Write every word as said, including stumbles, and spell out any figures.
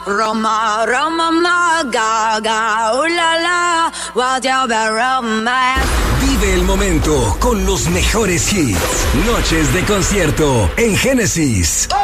Roma, Roma, ma, gaga, uh, la, la, what you be romance. Vive el momento con los mejores hits. Noches de concierto en Génesis.